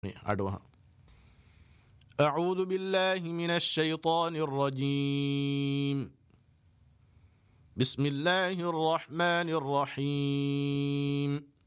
أدوها أعوذ بالله من الشيطان الرجيم بسم الله الرحمن الرحيم